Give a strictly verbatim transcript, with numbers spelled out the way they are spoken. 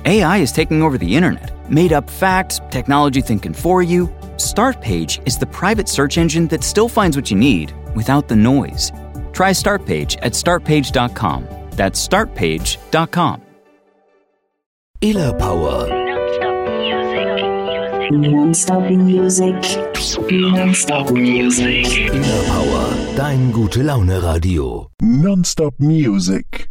A I is taking over the internet. Made up facts, technology thinking for you. Startpage is the private search engine that still finds what you need without the noise. Try Startpage at start page dot com. That's start page dot com. Ela Power. Non-stop music. Non-stop music. Ela Power, dein gute Laune Radio. Non-stop music.